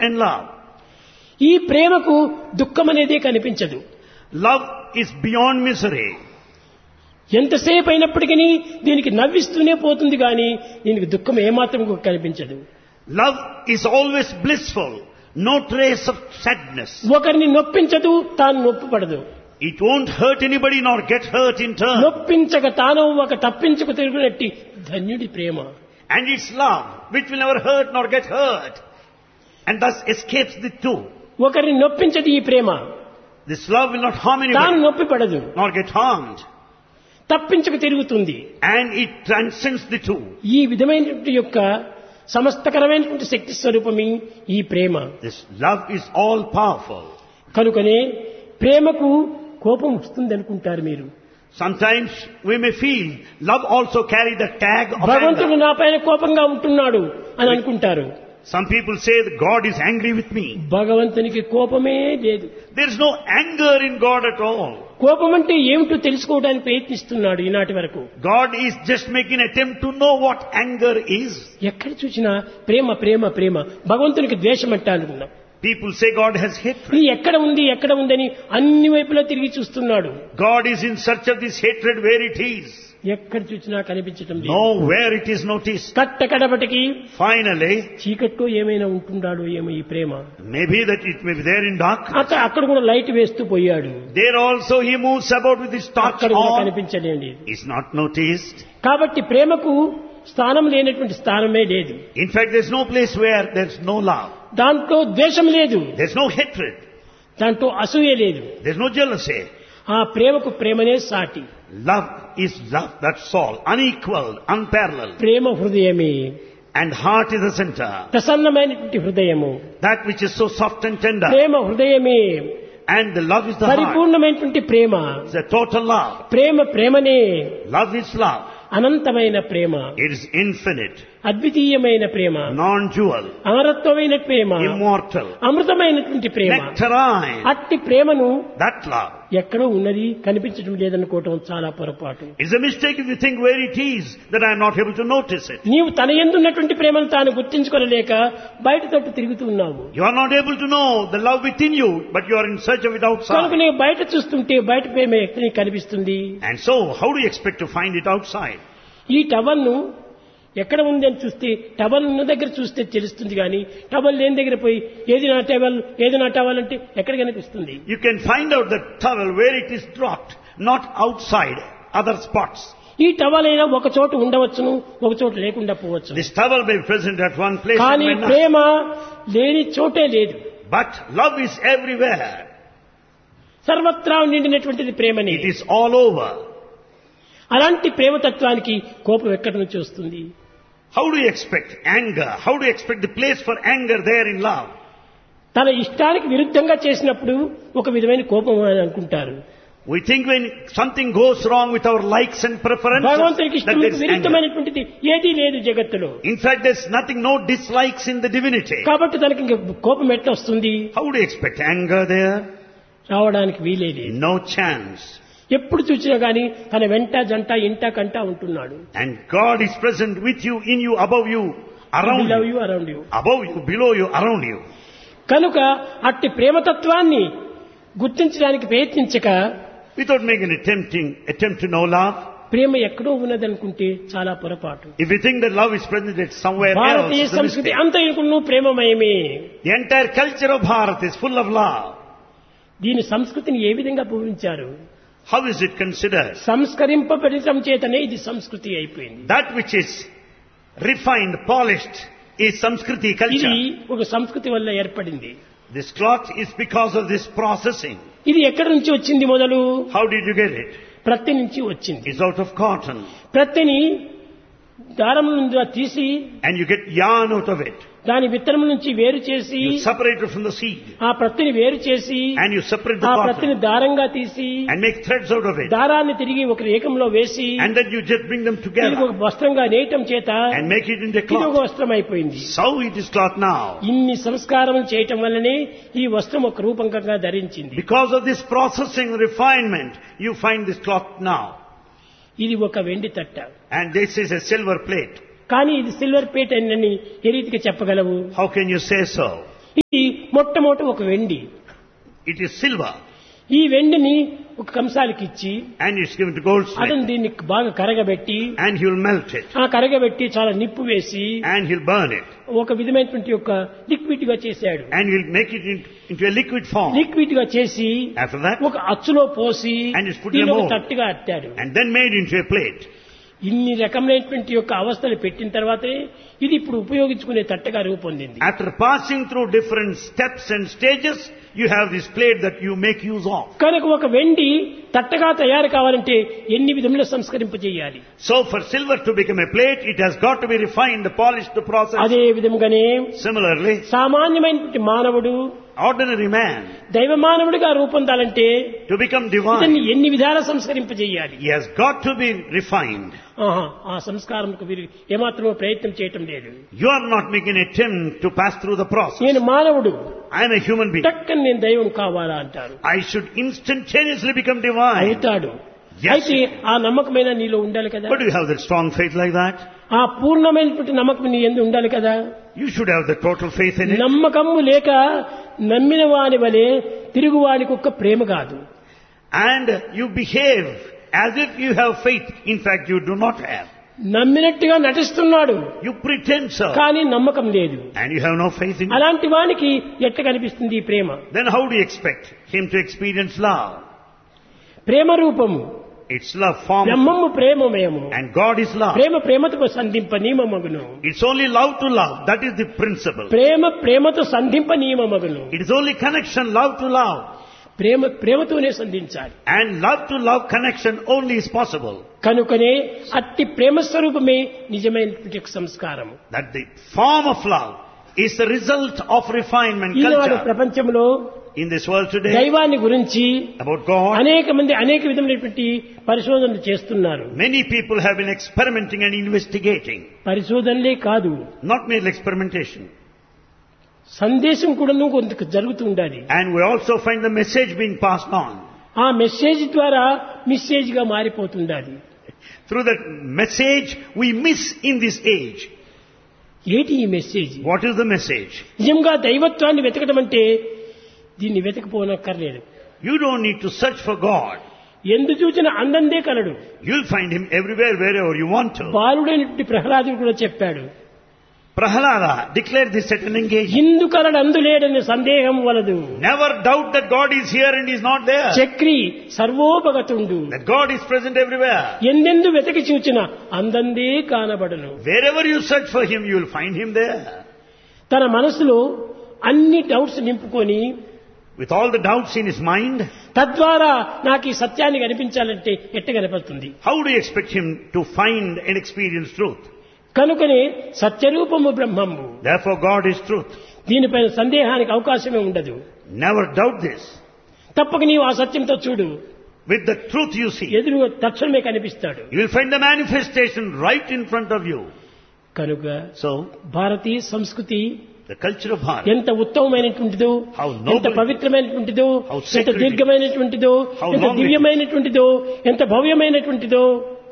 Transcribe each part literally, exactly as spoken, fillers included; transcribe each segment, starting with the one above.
and love. ఈ ప్రేమకు దుఃఖం అనేదే కనిపించదు. Love is beyond misery. ఎంతసేపు అయినప్పటికీ దీనికి నవ్విస్తూనే పోతుంది కానీ దీనికి దుఃఖం ఏమాత్రం కనిపించదు. Love is always blissful, no trace of sadness. ఒకరిని నొప్పించదు, తాను నొప్పిపడదు. It won't hurt anybody nor get hurt in turn. నొప్పించక తాను ఒక తప్పించుకు తిరుగునట్టి ధన్యుడి ప్రేమ. And it's love which will never hurt nor get hurt and thus escapes the two. ఒకరిని నొప్పించదు ఈ ప్రేమ. This love will not harm తాను anybody నొప్పిపడదు, nor get harmed. తప్పించుకు తిరుగుతుంది. And it transcends the two. ఈ విధమైనటువంటి యొక్క సమస్తకరమైనటువంటి శక్తి స్వరూపమే ఈ ప్రేమ. This love is all powerful. కనుకనే ప్రేమకు కోపం వస్తుంది అనుకుంటారు మీరు. Sometimes we may feel love also carry the tag of భగవంతుడు anger. నా పైన కోపంగా ఉంటున్నాడు అని అనుకుంటారు. Some people say that God is angry with me. భగవంతునికి కోపమే లేదు. There is no anger in God at all. కోపం అంటే ఏమిటో తెలుసుకోవడానికి ప్రయత్నిస్తున్నాడు ఈనాటి వరకు. God is just making an attempt to know what anger is. ఎక్కడ చూసినా ప్రేమ ప్రేమ ప్రేమ. భగవంతునికి ద్వేషం అంటే అనుకున్నాం. People say God has hatred. ఇది ఎక్కడ ఉంది ఎక్కడ ఉందని అన్ని వైపులా తిరిగి చూస్తున్నాడు. God is in search of this hatred where it is. ఎక్కడ చూసినా కనిపించటం లేదు. Nowhere it is noticed. కట్ట కడపటికి Finally, చీకట్లో ఏమైనా ఉంటున్నాడు ఏమో ఈ ప్రేమ. maybe that it may be there in darkness. అక్కడ అక్కడ కూడా లైట్ వేస్తూ పోయాడు. There also he moves about with his torch అక్కడ కూడా on. కనిపించలేదు. Is not noticed. కాబట్టి ప్రేమకు స్థానం లేనటువంటి స్థానమే లేదు. In fact, there is no place where there is no love. దాంట్లో ద్వేషం లేదు, There is no hatred. దాంట్లో అసూయ లేదు. There is no jealousy. ఆ ప్రేమకు ప్రేమనే సాటి. Love is love, that's all. Unequaled, unparalleled. ప్రేమ హృదయమే, And heart is the center. ప్రసన్నమైనటువంటి హృదయము. That which is so soft and tender. ప్రేమ హృదయమే, And the love is the heart. పరిపూర్ణమైనటువంటి ప్రేమ. It's a total love. ప్రేమ ప్రేమనే, Love is love. అనంతమైన ప్రేమ, It is infinite, అద్వితీయమైన Prema, non-dual, అమరత్వమైన Prema, immortal, అమృతమైనటువంటి Prema. nectarine. అట్టి ప్రేమను That love. ఎక్కడో ఉన్నది కనిపించడం లేదనుకోవటం చాలా పొరపాటు. It's a mistake if you think where it is that I am not able to notice it. నీవు తన యందున్నటువంటి ప్రేమను తాను గుర్తించుకోలేక బయట తట్టు తిరుగుతూ ఉన్నావు. You are not able to know the love within you, but you are in search of it కనుక outside. నీవు బయట చూస్తుంటే బయట ప్రేమ ఎక్కడ నీకు కనిపిస్తుంది? And so, how do you expect to find it outside? ఈ టవల్ను ఎక్కడ ఉంది అని చూస్తే టవల్ ఉన్న దగ్గర చూస్తే తెలుస్తుంది కానీ టవల్ లేని దగ్గర పోయి ఏది నా టవల్ ఏది నా టవల్ అంటే ఎక్కడ కనిపిస్తుంది? You can find out the towel where it is dropped, not outside other spots. ఈ టవల్ అయినా ఒక చోట ఉండవచ్చును, ఒక చోట లేకుండా పోవచ్చు. This towel may be present at one place and కానీ may not. ప్రేమ లేని చోటే లేదు. But love is everywhere. సర్వత్రా నిండినటువంటిది ప్రేమని. It is all over. అలాంటి ప్రేమతత్వానికి కోపం ఎక్కడి నుంచి వస్తుంది? How do you expect anger? How do you expect the place for anger there in love? తన ఇష్టానికి విరుద్ధంగా చేసినప్పుడు ఒక విధమైన కోపం అని అనుకుంటారు. We think when something goes wrong with our likes and preferences, భగవంతునికి that there ఇష్టం is anger. విరుద్ధమైనటువంటిది ఏదీ లేదు జగత్తులో. In fact, there's nothing, no dislikes in the divinity. కాబట్టి తనకి ఇంక కోపం ఎట్లా వస్తుంది? How do you expect anger there? రావడానికి వీలేదు. No chance. ఎప్పుడు చూసినా గానీ తన వెంట జంట ఇంట కంట ఉంటున్నాడు. And God is present with you, in you, above you, around Below you. you, around you. Above you, below you, around you. కనుక అట్టి ప్రేమతత్వాన్ని గుర్తించడానికి ప్రయత్నించక Without making an attempting, attempt to know love, ప్రేమ ఎక్కడో ఉన్నదనుకుంటే చాలా పొరపాటు. if you think that love is present at somewhere else, Bharatiya it's a సంస్కృతి mistake. అంతా ఇనుకును ప్రేమమయమే. The entire culture of Bharat is full of love. దీని సంస్కృతిని ఏ విధంగా పూజించారు? How is it considered? సంస్కరింపబడటం చేతనే ఇది సంస్కృతి అయిపోయింది. That which is refined, polished, is Samskriti ఇది culture. ఒక సంస్కృతి వల్ల ఏర్పడింది. This cloth is because of this processing. ఇది ఎక్కడి నుంచి వచ్చింది మొదలు? How did you get it? ప్రత్తి నుంచి వచ్చింది. It's out of cotton. ప్రత్తిని దారం నుండి తీసి And you get yarn out of it. దాని విత్తనం నుంచి వేరు చేసి You separate it from the seed. ఆ ప్రత్తిని వేరు చేసి And you separate the ఆ ప్రత్తిని cotton. దారంగా తీసి And make threads out of it. దారాన్ని తిరిగి ఒక ఏకంలో వేసి And then you just bring them ఇది together. ఒక వస్త్రంగా నేయటం చేత And make it into a ఇది ఒక cloth. వస్త్రం అయిపోయింది. So it is cloth now. ఇన్ని సంస్కారములు చేయటం వల్లనే ఈ వస్త్రం ఒక రూపంగా ధరించింది. Because of this processing, refinement, you find this cloth now. ఇది ఒక వెండి తట్ట. And this is a silver plate. కానీ ఇది సిల్వర్ ప్లేట్ అని ఏ రీతిగా చెప్పగలవు? How can you say so? ఇది మొట్టమొదటి ఒక వెండి. It is silver. ఈ వెండిని ఒక కంసాలికి ఇచ్చి And it's given to goldsmith. అతను దీన్ని బాగా కరగబెట్టి And he'll melt it. ఆ కరగబెట్టి చాలా నిప్పు వేసి And he'll burn it. ఒక విధమైనటువంటి యొక్క లిక్విడ్ గా చేశాడు. And he'll make it into, into a liquid form. Liquid గా చేసి After that, ఒక అచ్చులో పోసి And it's put in a దీన్ని ఒక mold. తట్టుగా అట్టాడు. and then made into a plate. ఇన్ని రకమైనటువంటి యొక్క అవస్థలు పెట్టిన తర్వాతే ఇది ఇప్పుడు ఉపయోగించుకునే తట్టగా రూపొందింది. After passing through different steps and stages, you have this plate that you make use of. కనుక ఒక వెండి తట్టగా తయారు కావాలంటే ఎన్ని విధముల సంస్కరింపజేయాలి. So for silver to become a plate, it has got to be refined, polished, the process. అదే విధముగానే Similarly, సామాన్యమైనటువంటి మానవుడు ordinary man, దైవ మానవుడిగా రూపొందాలంటే to become ఇతన్ని divine, ఎన్ని విధాల సంస్కరింపజేయాలి. he has got to be refined. ఆహా, ఆ సంస్కారంకు వీరు ఏమాత్రమో ప్రయత్నం చేయటం లేదు. You are not making an attempt to pass through the process. నేను మానవుడు I am a human being. టక్కని నేను దైవం కావాలా అంటారు. I should instantaneously become divine. అవుతాడు. Yes. అయితే ఆ నమ్మకమైన నీలో ఉండాలి కదా. But do you have that strong faith like that? ఆ పూర్ణమైనటువంటి నమ్మకం నీ యందు ఉండాలి కదా. You should have the total faith in it. నమ్మకము లేక నమ్మిన వాని వలె తిరుగువానికి ఒక్క ప్రేమ కాదు. And you behave as if you have faith. In fact, you do not have. నమ్మినట్టుగా నటిస్తున్నాడు You pretend so. కానీ నమ్మకం లేదు. And you have no faith in it. అలాంటి వానికి ఎట్ట కనిపిస్తుంది ఈ ప్రేమ? Then how do you expect him to experience love? ప్రేమ రూపము It's love form. బ్రహ్మము ప్రేమమయము. And God is love. ప్రేమ ప్రేమతో సంధింప నియమమగును. It's only love to love. That is the principle. ప్రేమ ప్రేమతో సంధింప నియమమగును. It is only connection, love to love. ప్రేమ ప్రేమతోనే సంధించాలి. And love to love connection only is possible. కనుకనే అట్టి ప్రేమ స్వరూపమే నిజమైనటువంటి సంస్కారము. That the form of love is the result of refinement Eenadu culture. ప్రపంచంలో In this world today, దైవాన్ని గురించి about God, అనేక మంది అనేక విధమైనటువంటి పరిశోధనలు చేస్తున్నారు. many people have been experimenting and investigating. పరిశోధనలే కాదు, Not merely experimentation. సందేశం కూడా కొంత జరుగుతూ ఉండాలి. And we also find the message being passed on. ఆ మెసేజ్ ద్వారా మిస్సేజ్ గా మారిపోతుండాలి. Through that message we miss in this age. ఏంటి ఈ message? What is the message? నిజంగా దైవత్వాన్ని వెతకడం అంటే దీన్ని వెతకపోనక్కర్లేదు. You don't need to search for God. ఎందు చూచిన అందందే కలడు. You'll find him everywhere, wherever you want to. బాలుడైనటువంటి ప్రహ్లాదుడు కూడా చెప్పాడు, Prahalada declared this at an engagement. ఇందు కలడు అందులేడని సందేహం వలదు. Never doubt that God is here and is not there. Chakri సర్వోపగతుండు. That God is present everywhere. ఎందెందు వెతకి చూచిన అందందే కానబడను. Wherever you search for him, you will find him there. తన మనసులో అన్ని doubts నింపుకొని With all the doubts in his mind, తద్వారా నాకు ఈ సత్యాన్ని కనిపించాలంటే ఎట్ట కనపడుతుంది? how do you expect him to find and experience truth? కనుకనే సత్యరూపము బ్రహ్మము. Therefore God is truth. దీనిపైన సందేహానికి అవకాశమే ఉండదు. Never doubt this. తప్పక నీవు ఆ సత్యంతో చూడు, With the truth you see, ఎదురు తక్షణమే కనిపిస్తాడు. you will find the manifestation right in front of you. కనుక So, భారతీయ సంస్కృతి the culture of Bharat, ఎంత ఉత్తమమైనటువంటిదో, How noble, ఎంత పవిత్రమైనటువంటిదో, how ఎంత sacred, దీర్ఘమైనటువంటిదో, how ఎంత long it- దివ్యమైనటువంటిదో, ఎంత భవ్యమైనటువంటిదో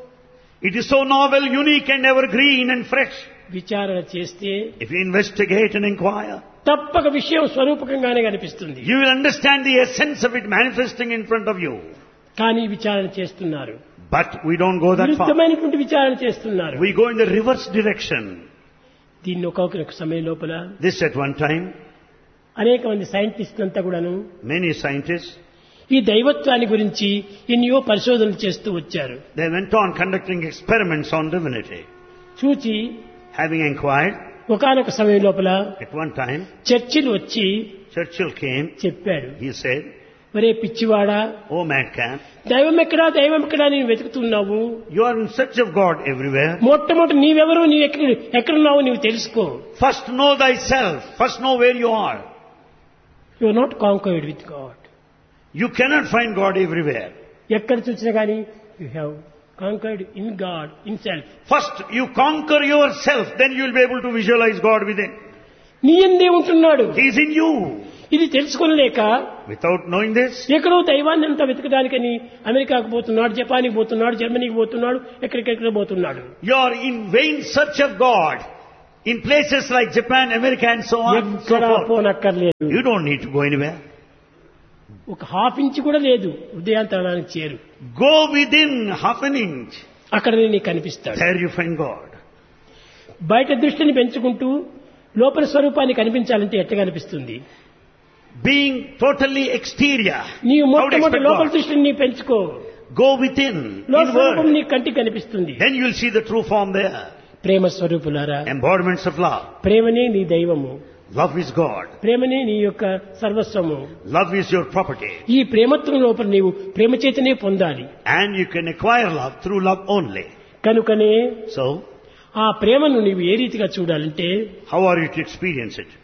it is so novel, unique and evergreen and fresh. విచారణ చేస్తే If you investigate and inquire, తప్పక విషయం స్వరూపకంగానే కనిపిస్తుంది. you will understand the essence of it manifesting in front of you. కానీ విచారణ చేస్తున్నారు, But we don't go that far. విరుద్ధమైనటువంటి విచారణ చేస్తున్నారు. We go in the reverse direction. దీన్ని ఒక్కొక్క సమయం లోపల This at one time, అనేక మంది సైంటిస్టులు అంతా కూడాను many scientists, ఈ దైవత్వాన్ని గురించి ఎన్నో పరిశోధనలు చేస్తూ వచ్చారు. they went on conducting experiments on divinity. చూచి Having inquired, ఒకానొక సమయం లోపల at one time, చర్చిలు వచ్చి Churchill came, చెప్పాడు, he said, ఒరే పిచ్చివాడా, "Oh madcap, దైవం ఎక్కడా దైవం ఎక్కడా నేను వెతుకుతున్నావు. you are in search of God everywhere. మొట్టమొదటి నీవెవరు, నీవు ఎక్కడ ఎక్కడున్నావు నీవు తెలుసుకో. First know thyself. First know where you are. You are not conquered with God. You cannot find God everywhere. ఎక్కడ చూసినా కానీ you have conquered in God in self. First you conquer yourself, then you will be able to visualize God within. నీ ఎందే ఉంటున్నాడు. He is in you. ఇది తెలుసుకోలేక Without knowing this, ఎక్కడో దైవాన్ని అంతా వెతకడానికని అమెరికాకు పోతున్నాడు, జపాన్కి పోతున్నాడు, జర్మనీకి పోతున్నాడు, ఎక్కడికెక్కడ పోతున్నాడు. you are in vain search of God. In places like Japan, America and so on, so ఎక్కడా forth. పోనక్కర్లేదు. You don't need to go anywhere. ఒక హాఫ్ ఇంచ్ కూడా లేదు హృదయాంతరానికి చేరు. Go within half an inch. అక్కడ నీకు కనిపిస్తాడు. There you find God. బయట దృష్టిని పెంచుకుంటూ లోపల స్వరూపాన్ని కనిపించాలంటే ఎట్లా కనిపిస్తుంది? Being totally exterior. నీవు How to మొట్టమొదటి expect లోపల God? దృష్టిని నీ పెంచుకో. Go within, లోపల స్వరూపం inward. నీ కంటికి కనిపిస్తుంది. Then you will see the true form there. ప్రేమ స్వరూపులారా, Embodiments of love. ప్రేమనే నీ దైవము, Love is God. ప్రేమనే నీ యొక్క సర్వస్వము. Love is your property. ఈ ప్రేమత్వం లోపల నీవు ప్రేమ చేతనే పొందాలి. And you can acquire love through love only. కనుకనే So, ఆ ప్రేమను నీవు ఏ రీతిగా చూడాలంటే how are you to experience it?